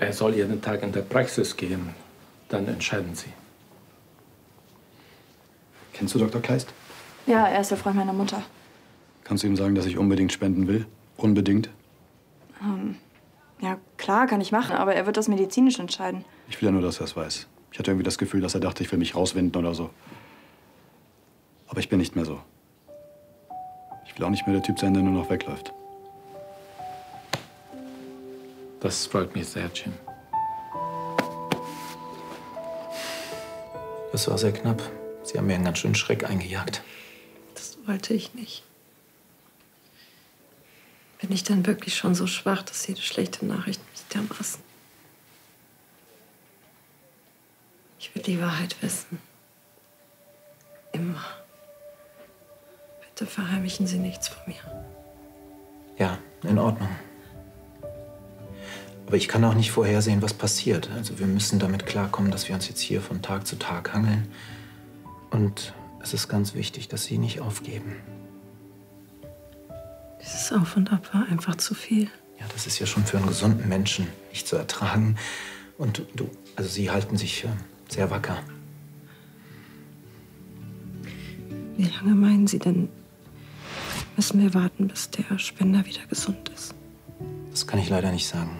Er soll jeden Tag in der Praxis gehen. Dann entscheiden Sie. Kennst du Dr. Kleist? Ja, er ist der Freund meiner Mutter. Kannst du ihm sagen, dass ich unbedingt spenden will? Unbedingt? Ja, klar, kann ich machen, aber er wird das medizinisch entscheiden. Ich will ja nur, dass er es weiß. Ich hatte irgendwie das Gefühl, dass er dachte, ich will mich rauswinden oder so. Aber ich bin nicht mehr so. Ich will auch nicht mehr der Typ sein, der nur noch wegläuft. Das freut mich sehr, Jim. Das war sehr knapp. Sie haben mir einen ganz schönen Schreck eingejagt. Das wollte ich nicht. Bin ich dann wirklich schon so schwach, dass jede schlechte Nachricht mich dermaßen... Ich will die Wahrheit wissen. Immer. Bitte verheimlichen Sie nichts von mir. Ja, in Ordnung. Aber ich kann auch nicht vorhersehen, was passiert. Also wir müssen damit klarkommen, dass wir uns jetzt hier von Tag zu Tag hangeln. Und es ist ganz wichtig, dass Sie nicht aufgeben. Dieses Auf und Ab war einfach zu viel. Ja, das ist ja schon für einen gesunden Menschen nicht zu ertragen. Und also Sie halten sich sehr wacker. Wie lange meinen Sie denn, müssen wir warten, bis der Spender wieder gesund ist? Das kann ich leider nicht sagen.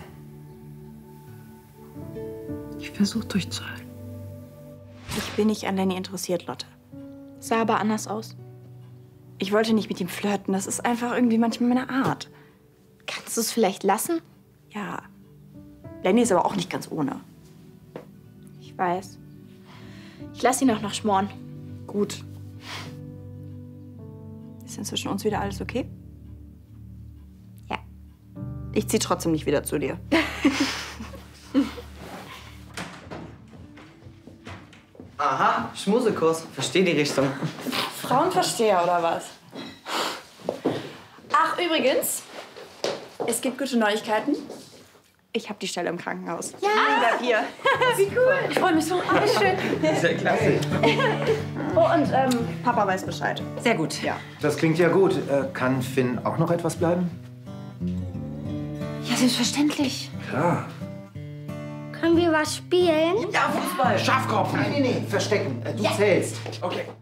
Ich versuche durchzuhalten. Ich bin nicht an Lenny interessiert, Lotte. Sah aber anders aus. Ich wollte nicht mit ihm flirten. Das ist einfach irgendwie manchmal meine Art. Kannst du es vielleicht lassen? Ja. Lenny ist aber auch nicht ganz ohne. Ich weiß. Ich lasse ihn auch noch schmoren. Gut. Ist denn zwischen uns wieder alles okay? Ja. Ich zieh trotzdem nicht wieder zu dir. Aha, Schmusekurs. Versteh die Richtung. Frauenversteher oder was? Ach, übrigens, es gibt gute Neuigkeiten. Ich habe die Stelle im Krankenhaus. Ja! Bleib hier. Wie cool. Ich freue mich so. Oh, schön. Sehr klasse. Oh, und Papa weiß Bescheid. Sehr gut. Ja. Das klingt ja gut. Kann Finn auch noch etwas bleiben? Ja, selbstverständlich. Klar. Können wir was spielen? Ja, Fußball. Schafkopf. Nee. Verstecken. Du zählst. Okay.